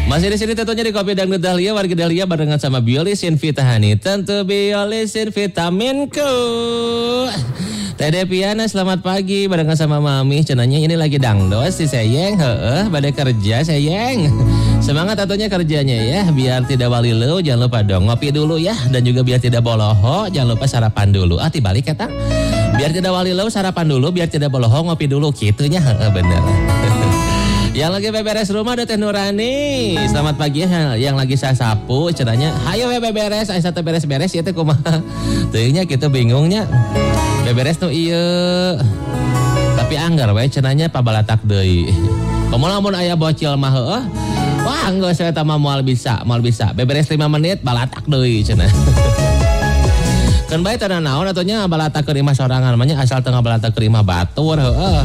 Masih di sini tentunya di Kopi Dangdut Dahlia, warga Dahlia barengan sama Biolisin Vitahani. Tentu Biolisin vitaminku. Tede Piana selamat pagi barengan sama Mami. Cenanya ini lagi dangdos si Sayeng. Pada kerja Sayeng. Semangat tentunya kerjanya ya. Biar tidak walilu jangan lupa dong ngopi dulu ya. Dan juga biar tidak boloho jangan lupa sarapan dulu. Balik kata. Biar tidak walilu sarapan dulu. Biar tidak boloho ngopi dulu. Gitunya bener. Yang lagi beberes rumah ada Teh Nurani. Selamat pagi ya. Yang lagi saya sapu cenanya. Hayo beberes. Aisyah beres-beres ya teh kumaha. Teuingnya kita bingungnya. Beberes tuh iya. Tapi anggar we cenanya pabalatak deui. Komo lamun aya bocil mah heueuh. Wah geus saya mah moal bisa. Beberes 5 menit balatak deui cenah. Kan bae teu naon atunya balatak keur imah sorangan mah asal teu ngabalatak keur imah batur heueuh.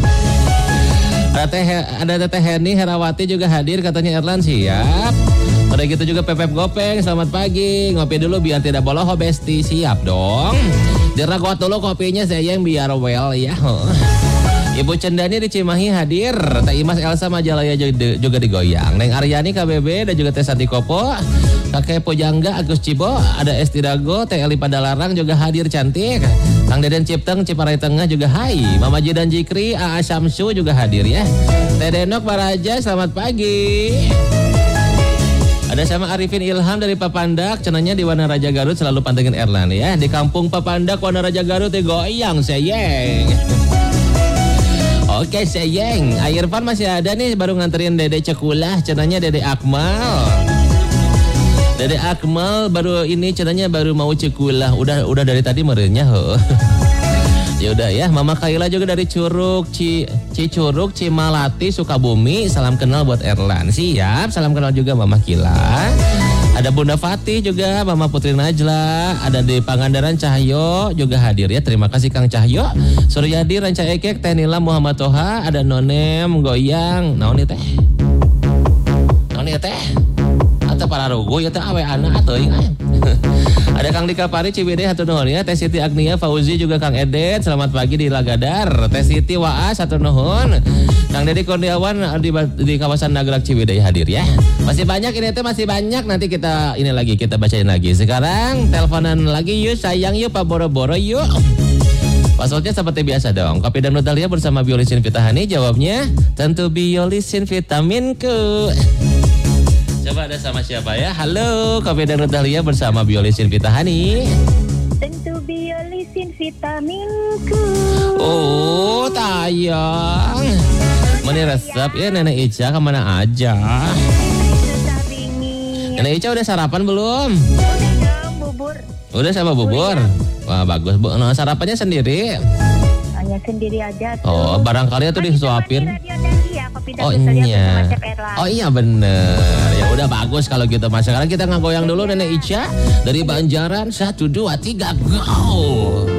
Ada Teteh Heni Herawati juga hadir katanya Erlan siap. Pada gitu juga Pepep Gopeng selamat pagi. Ngopi dulu biar tidak boloho besti siap dong. Diragot dulu kopinya saya yang biar well ya. Ibu Cendani di Cimahi hadir. Teh Imas Elsa Majalaya juga digoyang. Neng Aryani KBB dan juga Teh Santi Kopo. Kakek Pojangga Agus Cibo. Ada Esti Dago, Teh Eli Padalarang juga hadir cantik. Kang Deden Cipteng Ciparai Tengah juga hai. Mama Jidan Jikri, Aa Syamsu juga hadir ya. Teh Denok Baraja selamat pagi. Ada sama Arifin Ilham dari Papandak, cenanya di Wana Raja Garut selalu pantengin Erlan ya. Di kampung Papandak Wana Raja Garut goyang sayeng. Oke sayeng, Irfan masih ada nih baru nganterin Dede Cekulah, cenanya Dede Akmal. Dede Akmal baru ini cenanya baru mau cekulah, udah dari tadi merenya Ya udah ya, Mama Kaila juga dari Cicurug Cimalati Sukabumi. Salam kenal buat Erlan. Siap, salam kenal juga Mama Kila. Ada Bunda Fatih juga, Mama Putri Najla. Ada di Pangandaran Cahyo juga hadir ya. Terima kasih Kang Cahyo. Suryadi Ranca Ekek, Teh Nila Muhammad Toha. Ada Nonem Goyang. Naon teh? Atau para rugo ya teh awe anak atau ingat. Ada Kang Dika Pari Ciwidey hatur nuhun ya. Teh Siti Agnia Fauzi juga Kang Edet selamat pagi di Lagadar. Teh Siti Waas hatur nuhun. Kang Dedi Kurniawan di kawasan Nagrak Ciwidey hadir ya. Masih banyak ini teh masih banyak, nanti kita bacain lagi. Sekarang teleponan lagi yuk sayang yuk Pak Boro-boro yuk. Passwordnya seperti biasa dong. Kopi Dangdut Dahlia bersama Biolisin Vitahani. Jawabnya tentu Biolisin vitaminku. Coba ada sama siapa ya? Halo, Kopi Dangdut Dahlia bersama Biolisin Vitahani. Tentu Biolisin vitaminku. Oh, tayang. Mana resep ya Nenek Ica kemana aja? Nenek Ica udah sarapan belum? Udah dong, bubur. Udah sama bubur? Wah bagus Bu. Nah, sarapannya sendiri? Hanya sendiri aja tuh. Oh barangkali tuh disuapin. Oh iya. Oh iya bener. Ya udah bagus kalau gitu Mas. Sekarang kita ngegoyang dulu Nenek Ica dari Banjaran. 1, 2, 3 go.